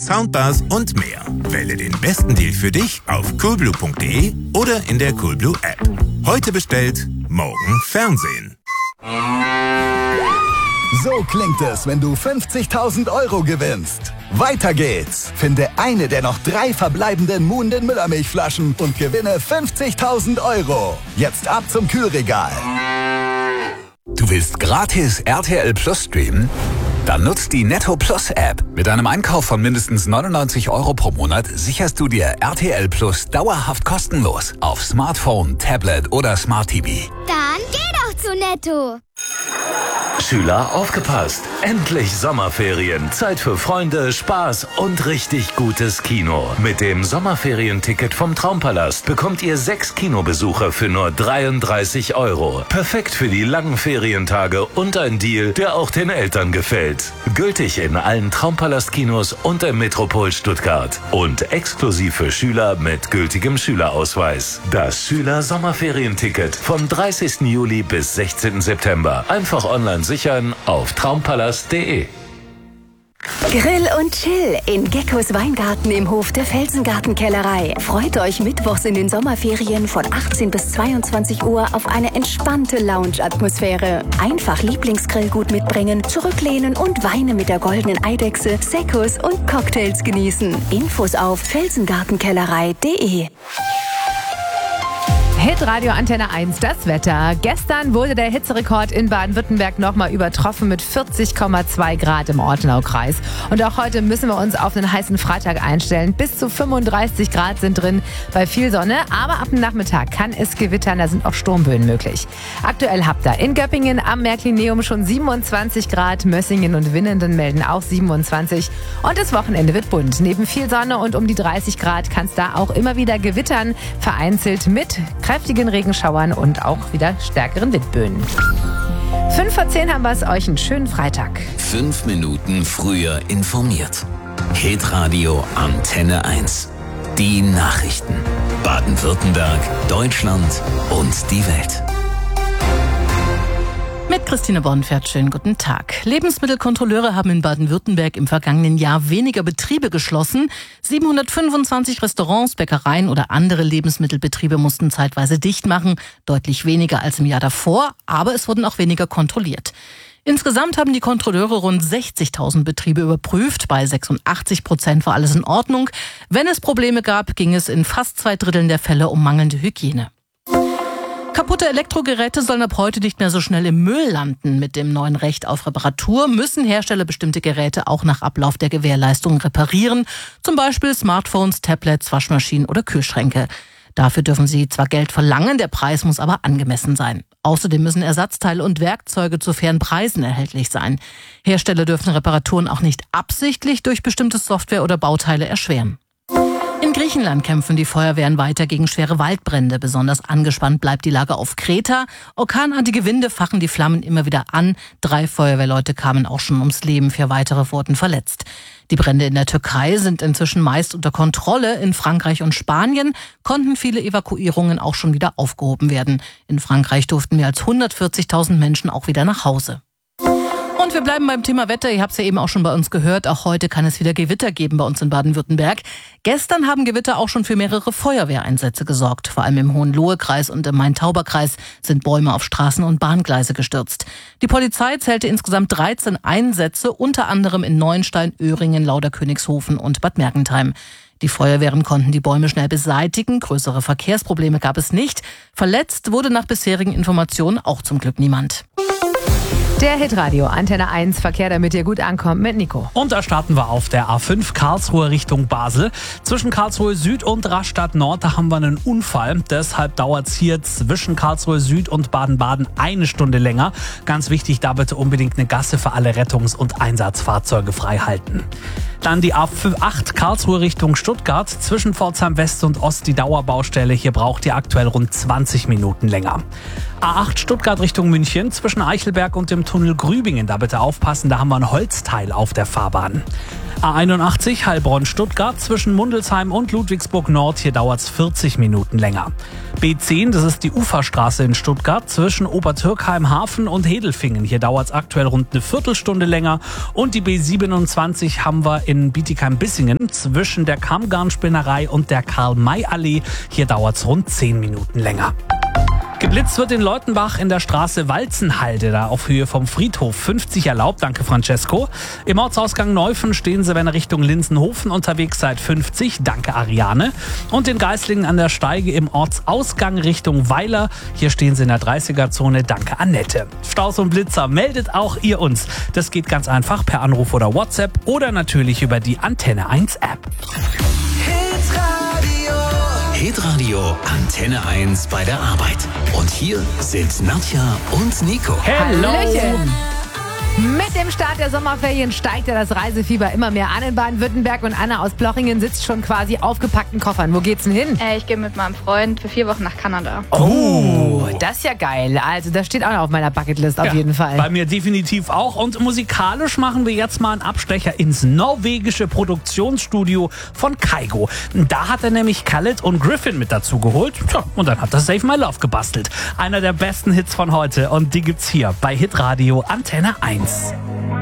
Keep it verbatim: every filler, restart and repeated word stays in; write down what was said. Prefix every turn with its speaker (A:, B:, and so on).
A: Soundbars und mehr. Wähle den besten Deal für dich auf coolblue punkt de oder in der Coolblue App. Heute bestellt, morgen Fernsehen.
B: So klingt es, wenn du fünfzigtausend Euro gewinnst. Weiter geht's. Finde eine der noch drei verbleibenden Moon den Müllermilchflaschen und gewinne fünfzigtausend Euro. Jetzt ab zum Kühlregal.
C: Du willst gratis R T L Plus streamen? Dann nutzt die Netto Plus App. Mit einem Einkauf von mindestens neunundneunzig Euro pro Monat sicherst du dir R T L Plus dauerhaft kostenlos auf Smartphone, Tablet oder Smart T V.
D: Dann geh doch zu Netto.
E: Schüler, aufgepasst! Endlich Sommerferien. Zeit für Freunde, Spaß und richtig gutes Kino. Mit dem Sommerferienticket vom Traumpalast bekommt ihr sechs Kinobesucher für nur dreiunddreißig Euro. Perfekt für die langen Ferientage und ein Deal, der auch den Eltern gefällt. Gültig in allen Traumpalast-Kinos und im Metropol Stuttgart. Und exklusiv für Schüler mit gültigem Schülerausweis. Das Schüler-Sommerferienticket vom dreißigsten Juli bis sechzehnten September. Einfach online sichern auf traumpalast punkt de.
F: Grill und Chill in Geckos Weingarten im Hof der Felsengartenkellerei. Freut euch mittwochs in den Sommerferien von achtzehn bis zweiundzwanzig Uhr auf eine entspannte Lounge-Atmosphäre. Einfach Lieblingsgrillgut mitbringen, zurücklehnen und Weine mit der goldenen Eidechse, Seccos und Cocktails genießen. Infos auf felsengartenkellerei punkt de.
G: Hitradio Antenne eins, das Wetter. Gestern wurde der Hitzerekord in Baden-Württemberg nochmal übertroffen mit vierzig Komma zwei Grad im Ortenaukreis. Und auch heute müssen wir uns auf einen heißen Freitag einstellen. Bis zu fünfunddreißig Grad sind drin bei viel Sonne. Aber ab dem Nachmittag kann es gewittern, da sind auch Sturmböen möglich. Aktuell habt ihr in Göppingen am Märklineum schon siebenundzwanzig Grad. Mössingen und Winnenden melden auch siebenundzwanzig. Und das Wochenende wird bunt. Neben viel Sonne und um die dreißig Grad kann es da auch immer wieder gewittern. Vereinzelt mit kräftigen Regenschauern und auch wieder stärkeren Windböen. Fünf vor zehn haben wir es euch. Einen schönen Freitag.
H: Fünf Minuten früher informiert. Hitradio Antenne eins. Die Nachrichten. Baden-Württemberg, Deutschland und die Welt.
I: Mit Christine Bornfeld, schönen guten Tag. Lebensmittelkontrolleure haben in Baden-Württemberg im vergangenen Jahr weniger Betriebe geschlossen. siebenhundertfünfundzwanzig Restaurants, Bäckereien oder andere Lebensmittelbetriebe mussten zeitweise dicht machen. Deutlich weniger als im Jahr davor, aber es wurden auch weniger kontrolliert. Insgesamt haben die Kontrolleure rund sechzigtausend Betriebe überprüft. Bei sechsundachtzig Prozent war alles in Ordnung. Wenn es Probleme gab, ging es in fast zwei Dritteln der Fälle um mangelnde Hygiene. Kaputte Elektrogeräte sollen ab heute nicht mehr so schnell im Müll landen. Mit dem neuen Recht auf Reparatur müssen Hersteller bestimmte Geräte auch nach Ablauf der Gewährleistung reparieren. Zum Beispiel Smartphones, Tablets, Waschmaschinen oder Kühlschränke. Dafür dürfen sie zwar Geld verlangen, der Preis muss aber angemessen sein. Außerdem müssen Ersatzteile und Werkzeuge zu fairen Preisen erhältlich sein. Hersteller dürfen Reparaturen auch nicht absichtlich durch bestimmte Software oder Bauteile erschweren. In Griechenland kämpfen die Feuerwehren weiter gegen schwere Waldbrände. Besonders angespannt bleibt die Lage auf Kreta. Orkanartige Winde fachen die Flammen immer wieder an. Drei Feuerwehrleute kamen auch schon ums Leben, vier weitere wurden verletzt. Die Brände in der Türkei sind inzwischen meist unter Kontrolle. In Frankreich und Spanien konnten viele Evakuierungen auch schon wieder aufgehoben werden. In Frankreich durften mehr als hundertvierzigtausend Menschen auch wieder nach Hause. Und wir bleiben beim Thema Wetter. Ihr habt es ja eben auch schon bei uns gehört. Auch heute kann es wieder Gewitter geben bei uns in Baden-Württemberg. Gestern haben Gewitter auch schon für mehrere Feuerwehreinsätze gesorgt. Vor allem im Hohenlohe-Kreis und im Main-Tauber-Kreis sind Bäume auf Straßen und Bahngleise gestürzt. Die Polizei zählte insgesamt dreizehn Einsätze, unter anderem in Neuenstein, Öhringen, Lauderkönigshofen und Bad Mergentheim. Die Feuerwehren konnten die Bäume schnell beseitigen. Größere Verkehrsprobleme gab es nicht. Verletzt wurde nach bisherigen Informationen auch zum Glück niemand.
G: Der Hitradio Antenne eins Verkehr, damit ihr gut ankommt, mit Nico.
J: Und da starten wir auf der A fünf Karlsruhe Richtung Basel. Zwischen Karlsruhe Süd und Rastatt Nord, da haben wir einen Unfall. Deshalb dauert es hier zwischen Karlsruhe Süd und Baden-Baden eine Stunde länger. Ganz wichtig, da bitte unbedingt eine Gasse für alle Rettungs- und Einsatzfahrzeuge frei halten. Dann die A acht Karlsruhe Richtung Stuttgart. Zwischen Pforzheim West und Ost die Dauerbaustelle. Hier braucht ihr aktuell rund zwanzig Minuten länger. A acht Stuttgart Richtung München. Zwischen Eichelberg und dem Tunnel Grübingen. Da bitte aufpassen, da haben wir ein Holzteil auf der Fahrbahn. A einundachtzig Heilbronn-Stuttgart zwischen Mundelsheim und Ludwigsburg Nord, hier dauert es vierzig Minuten länger. B zehn, das ist die Uferstraße in Stuttgart zwischen Obertürkheim, Hafen und Hedelfingen, hier dauert es aktuell rund eine Viertelstunde länger. Und die B siebenundzwanzig haben wir in Bietigheim-Bissingen zwischen der Kammgarnspinnerei und der Karl-May-Allee, hier dauert es rund zehn Minuten länger. Geblitzt wird in Leutenbach in der Straße Walzenhalde, da auf Höhe vom Friedhof. fünfzig erlaubt, danke Francesco. Im Ortsausgang Neufen stehen Sie, wenn ihr Richtung Linsenhofen unterwegs seid, fünfzig, danke Ariane. Und in Geislingen an der Steige im Ortsausgang Richtung Weiler, hier stehen Sie in der dreißiger-Zone, danke Annette. Staus und Blitzer, meldet auch ihr uns. Das geht ganz einfach per Anruf oder WhatsApp oder natürlich über die Antenne eins App.
H: Hitradio Antenne eins bei der Arbeit. Und hier sind Nadja und Nico.
J: Hello!
G: Hallöchen. Mit dem Start der Sommerferien steigt ja das Reisefieber immer mehr an in Baden-Württemberg und Anna aus Blochingen sitzt schon quasi aufgepackten Koffern. Wo geht's denn hin?
K: Äh, ich gehe mit meinem Freund für vier Wochen nach Kanada.
G: Oh, das ist ja geil. Also das steht auch noch auf meiner Bucketlist auf
J: Ja,
G: jeden Fall.
J: Bei mir definitiv auch. Und musikalisch machen wir jetzt mal einen Abstecher ins norwegische Produktionsstudio von Kygo. Da hat er nämlich Khaled und Griffin mit dazu geholt. Tja, und dann hat er Save My Love gebastelt. Einer der besten Hits von heute. Und die gibt's hier bei Hitradio Antenne eins.